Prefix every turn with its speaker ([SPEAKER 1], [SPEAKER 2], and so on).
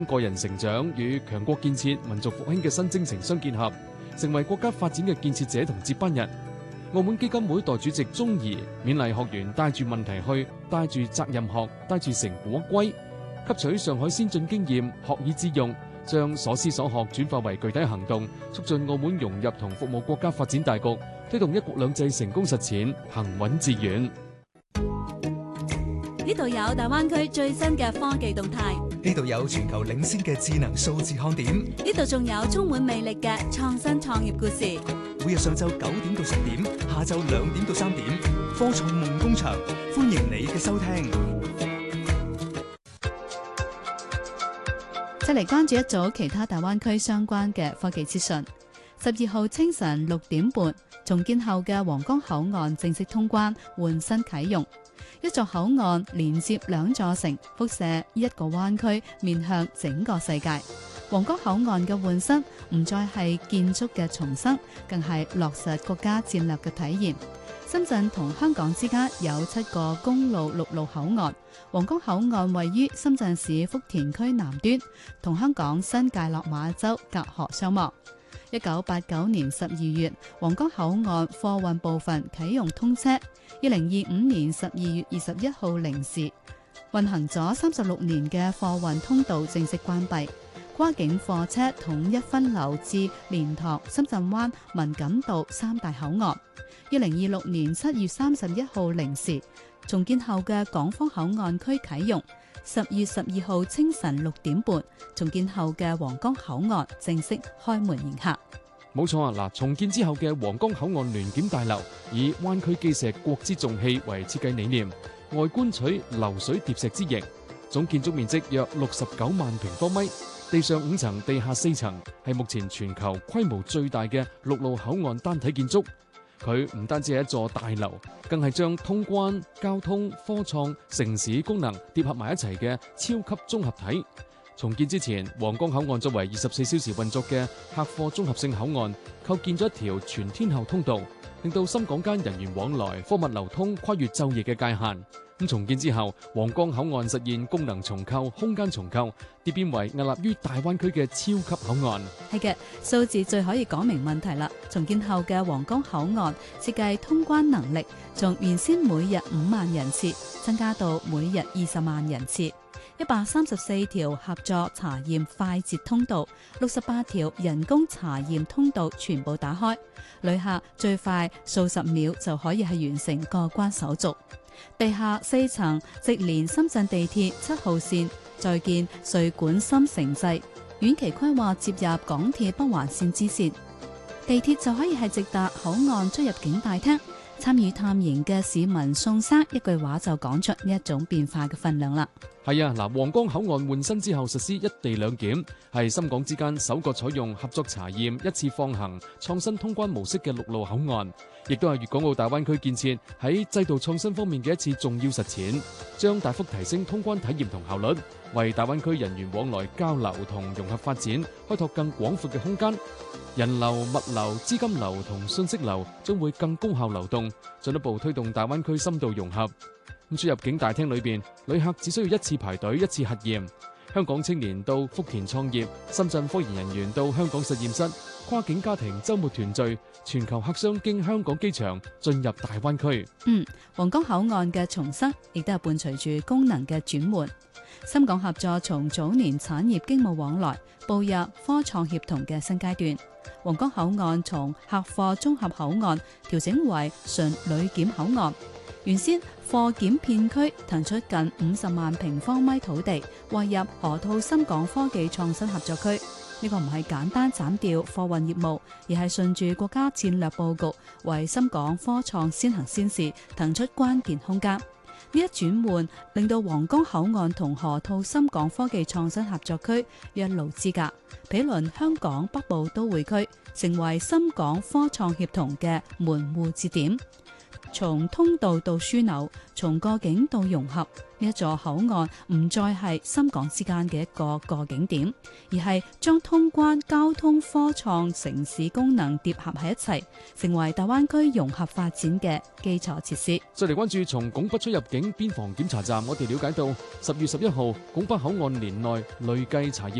[SPEAKER 1] 個人成長與強國建設、民族復興嘅新征程相結合，成為國家發展嘅建設者同接班人。澳門基金會代主席鐘儀勉勵學員帶住問題去，帶住責任學，帶住成果歸，吸取上海先進經驗，學以致用，將所思所學轉化為具體行動，促進澳門融入同服務國家發展大局，推動一國兩制成功實踐，行穩致遠。
[SPEAKER 2] 呢度有大灣區最新嘅科技動態，
[SPEAKER 3] 呢度有全球領先嘅智能數字看點，
[SPEAKER 2] 呢度仲有充滿魅力嘅創新創業故事。
[SPEAKER 3] 每日上晝9點到10點，下晝2點到3點，科創夢工場，歡迎你嘅收聽。
[SPEAKER 4] 再嚟關注一組其他大灣區相關嘅科技資訊。12號清晨6點半，重建後嘅皇崗口岸正式通關換新啟用。一座口岸連接2座城，輻射一個灣區，面向整個世界。皇崗口岸嘅換新唔再係建築嘅重生，更係落實國家戰略嘅體現。深圳同香港之間有7個公路陸路口岸，皇崗口岸位於深圳市福田區南端，同香港新界落馬洲隔河相望。1989年12月，皇崗口岸貨運部分啟用通車。2025年12月21號零時，運行咗36年嘅貨運通道正式關閉，跨境貨車統一分流至蓮塘、深圳灣、文錦渡3大口岸。2026年7月31號零時，重建後嘅港方口岸區啟用。10月12號清晨6點半，重建後嘅皇崗口岸正式開門迎客。
[SPEAKER 1] 冇錯啊！嗱，重建之後嘅皇崗口岸聯檢大樓以灣區基石國之重器為設計理念，外觀取流水疊石之形，總建築面積約69萬平方米，地上5層，地下4層，係目前全球規模最大嘅陸路口岸單體建築。佢唔單止係一座大樓，更係將通關、交通、科創、城市功能疊合埋一齊嘅超級綜合體。重建之前，皇崗口岸作為24小時運作嘅客貨綜合性口岸，構建咗一條全天候通道，令到深港間人員往來、貨物流通跨越晝夜嘅界限。咁重建之後，皇崗口岸實現功能重構、空間重構，跌變為屹立於大灣區嘅超級口岸。
[SPEAKER 4] 係嘅，數字最可以講明問題啦。重建後嘅皇崗口岸設計通關能力，從原先每日5萬人次增加到每日20萬人次。134條合作查驗快捷通道，68條人工查驗通道全部打開，旅客最快數十秒就可以係完成過關手續。地下4層直連深圳地鐵7號線，再建穗莞深城際，遠期規劃接入港鐵北環線支線，地鐵就可以係直達口岸出入境大廳。參與探研嘅市民宋生一句話就講出呢一種變化嘅分量啦。
[SPEAKER 1] 係啊，嗱，皇崗口岸換新之後實施一地兩檢，係深港之間首個採用合作查驗、一次放行、創新通關模式嘅陸路口岸，亦都係粵港澳大灣區建設喺制度創新方面嘅一次重要實踐，將大幅提升通關體驗同效率，為大灣區人員往來交流同融合發展開拓更廣闊嘅空間。人流、物流、資金流同信息流將會更高效流動，進一步推動大灣區深度融合。咁出入境大廳裏邊，旅客只需要一次排隊、一次核驗。香港青年到福田創業，深圳科研人員到香港實驗室，跨境家庭週末團聚，全球客商經香港機場進入大灣區。
[SPEAKER 4] 皇崗口岸嘅重生亦都係伴隨住功能嘅轉換。深港合作從早年產業經貿往來步入科創協同嘅新階段。皇崗口岸從客貨綜合口岸調整為純旅檢口岸。原先貨檢片區騰出近50萬平方米土地，劃入河套深港科技創新合作區。呢個唔係簡單斬掉貨運業務，而係順住國家戰略佈局，為深港科創先行先試騰出關鍵空間。呢一轉換令到皇崗口岸同河套深港科技創新合作區一路之隔，毗鄰香港北部都會區，成為深港科創協同嘅門戶節點。 從通道到樞紐，從過境到融合，呢一座口岸唔再係深港之間嘅一個過境點，而係將通關、交通、科創、城市功能疊合喺一齊，成為大灣區融合發展嘅基礎設施。
[SPEAKER 1] 再嚟關注從拱北出入境邊防檢查站，我哋了解到10月11號拱北口岸年內累計查驗